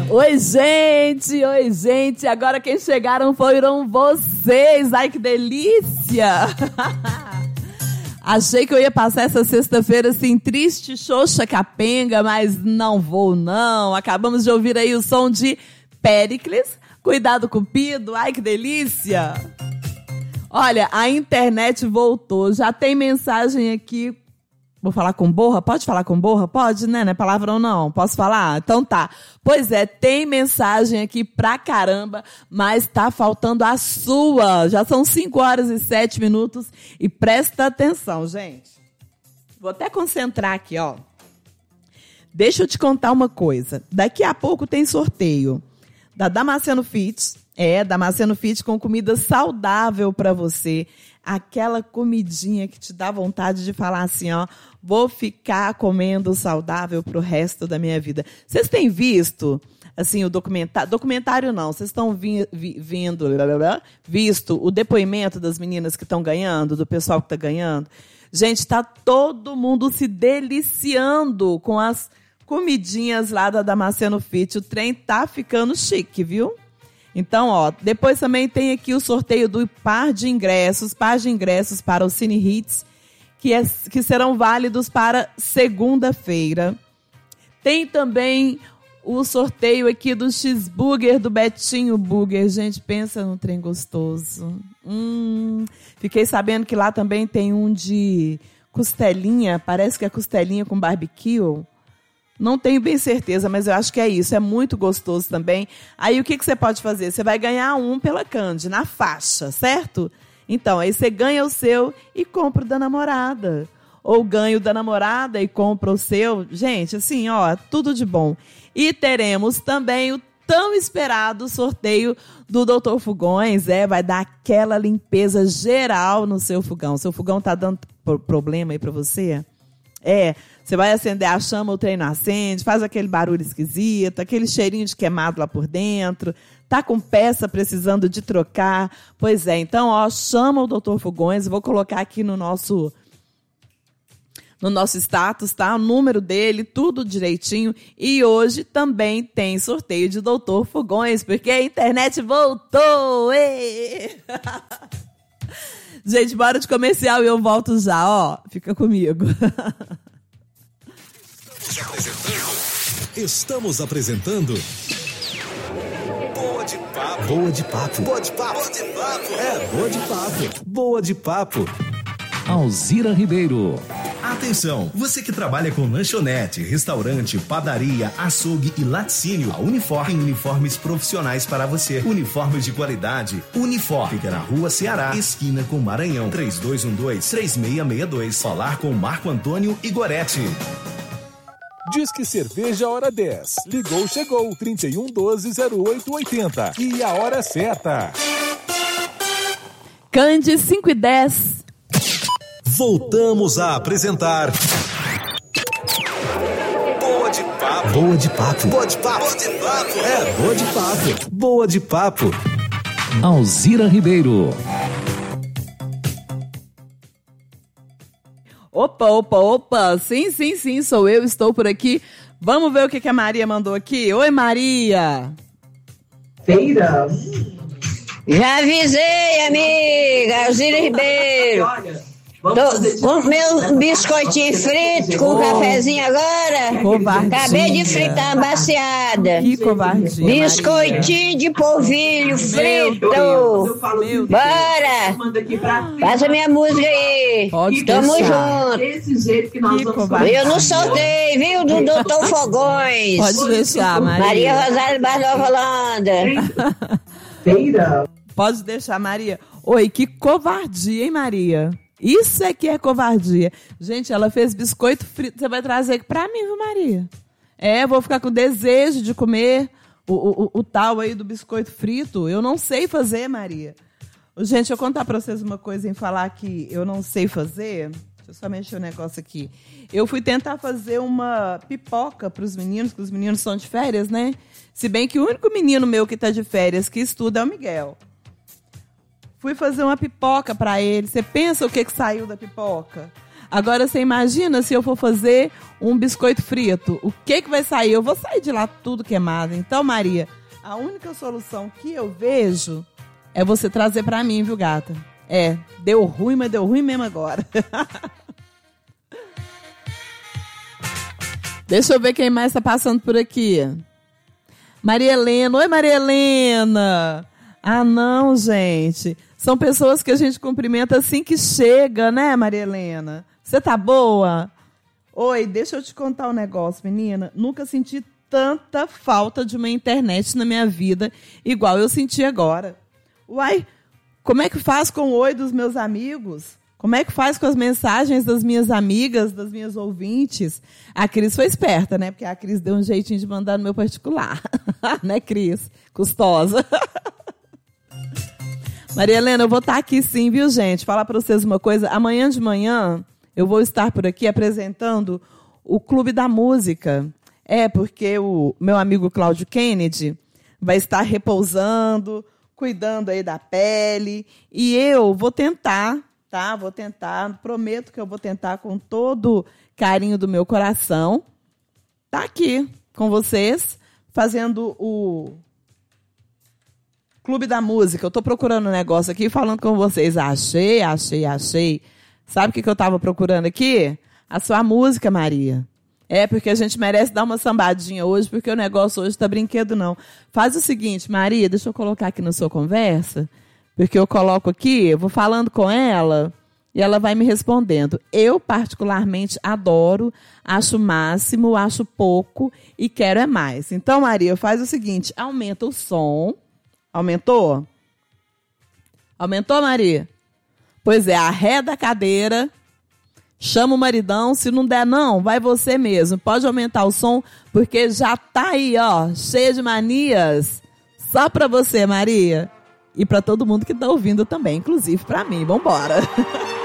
Oi, gente, agora quem chegaram foram vocês, ai que delícia! Achei que eu ia passar essa sexta-feira assim, triste, xoxa, capenga, mas não vou não. Acabamos de ouvir aí o som de Péricles, Cuidado Cupido, ai que delícia! Olha, a internet voltou, já tem mensagem aqui. Vou falar com borra? Pode falar com borra? Pode, né? Não é palavrão não. Posso falar? Então tá. Pois é, tem mensagem aqui pra caramba, mas tá faltando a sua. Já são 5h07 e presta atenção, gente. Vou até concentrar aqui, ó. Deixa eu te contar uma coisa. Daqui a pouco tem sorteio da Damasceno Fit. Damasceno Fit com comida saudável pra você. Aquela comidinha que te dá vontade de falar assim, ó, vou ficar comendo saudável pro resto da minha vida. Vocês têm visto, assim, o documentário não, vocês estão visto o depoimento das meninas que estão ganhando, do pessoal que está ganhando? Gente, está todo mundo se deliciando com as comidinhas lá da Damasceno Fit. O trem tá ficando chique, viu? Então, ó, depois também tem aqui o sorteio do par de ingressos para o Cine Hits, que serão válidos para segunda-feira. Tem também o sorteio aqui do cheeseburger do Betinho Burger. Gente, pensa num trem gostoso. Fiquei sabendo que lá também tem um de costelinha, parece que é costelinha com barbecue. Não tenho bem certeza, mas eu acho que é isso. É muito gostoso também. Aí o que você pode fazer? Você vai ganhar um pela Candy, na faixa, certo? Então, aí você ganha o seu e compra o da namorada. Ou ganha o da namorada e compra o seu. Gente, assim, ó, tudo de bom. E teremos também o tão esperado sorteio do Dr. Fogões. Vai dar aquela limpeza geral no seu fogão. Seu fogão tá dando problema aí pra você? Você vai acender a chama, o trem não acende, faz aquele barulho esquisito, aquele cheirinho de queimado lá por dentro, tá com peça precisando de trocar. Pois é, então, ó, chama o Dr. Fogões, vou colocar aqui no nosso status, tá? O número dele, tudo direitinho. E hoje também tem sorteio de Dr. Fogões, porque a internet voltou! Gente, bora de comercial e eu volto já, ó. Fica comigo. Estamos apresentando Boa de Papo. Boa de Papo. Boa de Papo. Boa de Papo. Boa de Papo. Boa de Papo. Alzira Ribeiro. Atenção, você que trabalha com lanchonete, restaurante, padaria, açougue e laticínio, a Unifor tem uniformes profissionais para você. Uniformes de qualidade. Unifor fica na Rua Ceará, esquina com Maranhão, 3212-3662. Falar com Marco Antônio Igoretti. Disque Cerveja Hora 10. Ligou, chegou, 3112-0880. E a hora certa. Candy 5:10. Voltamos a apresentar Boa de Papo. Boa de Papo. Boa de Papo. Boa de Papo. Boa de Papo. Boa de Papo. Alzira Ribeiro. Opa. Sim, sou eu, estou por aqui. Vamos ver o que a Maria mandou aqui. Oi, Maria. Feira. Já avisei, amiga, Alzira Ribeiro. Com meu biscoitinho frito, com cafezinho agora. Covardia. Acabei de fritar a baciada. Que covardia, biscoitinho Maria. De polvilho frito. Bora. Passa minha música aí. Pode Tamo deixar. junto. Desse jeito que nós vamos fazer. Eu não soltei, viu, do Dr. Fogões. Pode deixar, Maria. Maria Rosário Barnova Holanda. Feira. Pode deixar, Maria. Oi, que covardia, hein, Maria? Isso é que é covardia. Gente, ela fez biscoito frito. Você vai trazer aqui pra mim, viu, Maria? Vou ficar com desejo de comer o tal aí do biscoito frito. Eu não sei fazer, Maria. Gente, deixa eu contar pra vocês uma coisa em falar que eu não sei fazer. Deixa eu só mexer o negócio aqui. Eu fui tentar fazer uma pipoca pros meninos, que os meninos são de férias, né? Se bem que o único menino meu que tá de férias, que estuda, é o Miguel. Fui fazer uma pipoca pra ele. Você pensa o que saiu da pipoca? Agora, você imagina se eu for fazer um biscoito frito. O que vai sair? Eu vou sair de lá tudo queimado. Então, Maria, a única solução que eu vejo é você trazer pra mim, viu, gata? Deu ruim, mas deu ruim mesmo agora. Deixa eu ver quem mais tá passando por aqui. Maria Helena. Oi, Maria Helena. Ah, não, gente. São pessoas que a gente cumprimenta assim que chega, né, Maria Helena? Você tá boa? Oi, deixa eu te contar um negócio, menina. Nunca senti tanta falta de uma internet na minha vida igual eu senti agora. Uai, como é que faz com o oi dos meus amigos? Como é que faz com as mensagens das minhas amigas, das minhas ouvintes? A Cris foi esperta, né? Porque a Cris deu um jeitinho de mandar no meu particular. Né, Cris? Custosa. Maria Helena, eu vou estar aqui sim, viu, gente? Falar para vocês uma coisa. Amanhã de manhã eu vou estar por aqui apresentando o Clube da Música. Porque o meu amigo Cláudio Kennedy vai estar repousando, cuidando aí da pele. E eu vou tentar, tá? Vou tentar, prometo que eu vou tentar com todo carinho do meu coração. Tá aqui com vocês, fazendo o Clube da Música. Eu estou procurando um negócio aqui, falando com vocês. Achei. Sabe o que eu estava procurando aqui? A sua música, Maria. Porque a gente merece dar uma sambadinha hoje, porque o negócio hoje está brinquedo, não. Faz o seguinte, Maria, deixa eu colocar aqui na sua conversa, porque eu coloco aqui, eu vou falando com ela e ela vai me respondendo. Eu, particularmente, adoro, acho o máximo, acho pouco e quero é mais. Então, Maria, faz o seguinte, aumenta o som. Aumentou? Aumentou, Maria? Pois arreda a cadeira, chama o maridão, se não der não, vai você mesmo. Pode aumentar o som, porque já tá aí, ó, cheia de manias. Só pra você, Maria. E pra todo mundo que tá ouvindo também, inclusive pra mim. Vambora.